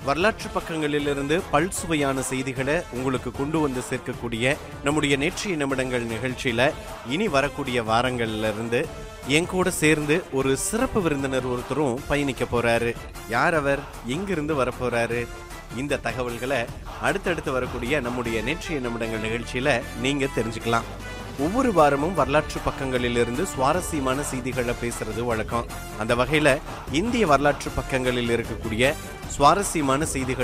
வரலாற்று பக்கங்களிலிருந்து பல்சுவையான செய்திகளை உங்களுக்கு கொண்டு வந்து சேர்க்கக்கூடிய நம்முடைய நேற்றைய நிமிடங்கள் நிகழ்ச்சியில இனி வரக்கூடிய வாரங்கள்ல இருந்து என் கூட சேர்ந்து ஒரு சிறப்பு விருந்தினர் ஒருத்தரும் பயணிக்க போறாரு. யார் அவர், எங்கிருந்து வரப்போறாரு? இந்த தகவல்களை அடுத்தடுத்து வரக்கூடிய நம்முடைய நேற்றைய நிமிடங்கள் நிகழ்ச்சியில நீங்க தெரிஞ்சுக்கலாம். ஒவ்வொரு வாரமும் வரலாற்று பக்கங்களிலிருந்து சுவாரஸ்யமான செய்திகளை பேசுறது வழக்கம். அந்த வகையில இந்திய வரலாற்று பக்கங்களில் இருக்கக்கூடிய சுவாரஸ்யமான செய்திகள்